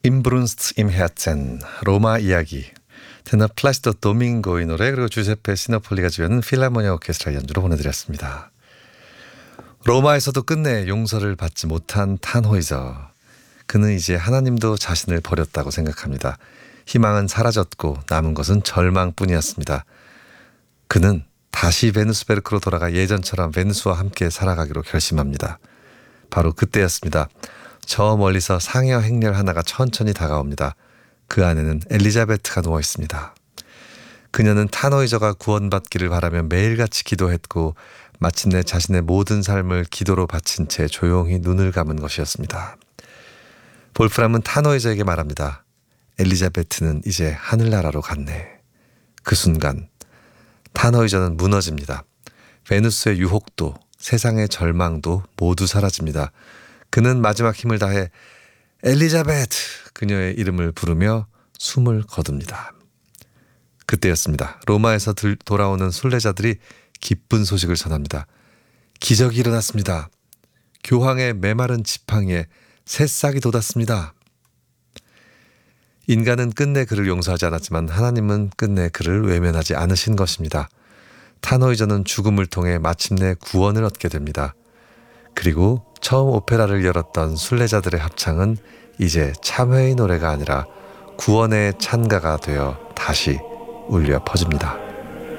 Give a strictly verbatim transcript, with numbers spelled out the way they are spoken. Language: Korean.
인브룬스트 임 헤르첸, 로마 이야기, 테너 플라시도 도밍고의 노래, 그리고 주세페 시너폴리가 주연은 필라모니아 오케스트라 연주로 보내드렸습니다. 로마에서도 끝내 용서를 받지 못한 탄호이저. 그는 이제 하나님도 자신을 버렸다고 생각합니다. 희망은 사라졌고 남은 것은 절망뿐이었습니다. 그는 다시 베누스베르크로 돌아가 예전처럼 베누스와 함께 살아가기로 결심합니다. 바로 그때였습니다. 저 멀리서 상여 행렬 하나가 천천히 다가옵니다. 그 안에는 엘리자베트가 누워 있습니다. 그녀는 탄호이저가 구원받기를 바라며 매일같이 기도했고 마침내 자신의 모든 삶을 기도로 바친 채 조용히 눈을 감은 것이었습니다. 볼프람은 탄호이저에게 말합니다. 엘리자베트는 이제 하늘나라로 갔네. 그 순간 탄호이저는 무너집니다. 베누스의 유혹도 세상의 절망도 모두 사라집니다. 그는 마지막 힘을 다해 엘리자베트, 그녀의 이름을 부르며 숨을 거둡니다. 그때였습니다. 로마에서 들, 돌아오는 순례자들이 기쁜 소식을 전합니다. 기적이 일어났습니다. 교황의 메마른 지팡이에 새싹이 돋았습니다. 인간은 끝내 그를 용서하지 않았지만 하나님은 끝내 그를 외면하지 않으신 것입니다. 탄호이저는 죽음을 통해 마침내 구원을 얻게 됩니다. 그리고 처음 오페라를 열었던 순례자들의 합창은 이제 참회의 노래가 아니라 구원의 찬가가 되어 다시 울려 퍼집니다.